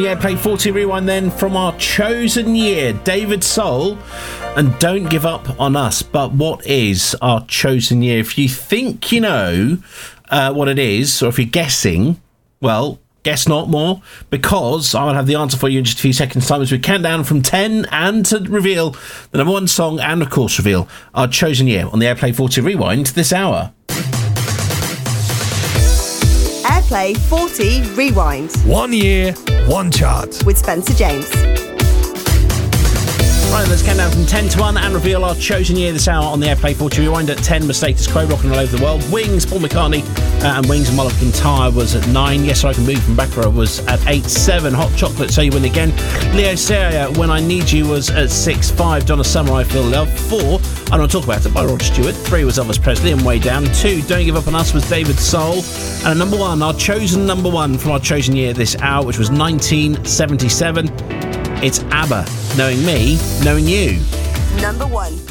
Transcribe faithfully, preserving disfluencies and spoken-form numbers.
Yeah, play forty Rewind then from our chosen year, David Soul, and Don't Give Up on Us. But what is our chosen year? If you think you know uh, what it is, or if you're guessing, well, guess not more, because I will have the answer for you in just a few seconds' time as we count down from ten and to reveal the number one song and, of course, reveal our chosen year on the Airplay forty Rewind this hour. Airplay forty Rewind. One year, one chart. With Spencer James. Right, let's count down from ten to one and reveal our chosen year this hour on the Airplay forty Rewind. At ten was Status Quo, rocking all over the world. Wings, Paul McCartney, uh, and Wings and Mull of Kintyre was at nine. Yes, I Can Move from Baccarat was at eight. seven, Hot Chocolate, So You Win Again. Leo Sayer, When I Need You was at six. five, Donna Summer, I Feel Love. four, I Don't Talk About It by Rod Stewart. three was Elvis Presley and Way Down. two, Don't Give Up on Us was David Soul. And at number one, our chosen number one from our chosen year this hour, which was nineteen seventy-seven. It's ABBA, Knowing Me, Knowing You. Number one.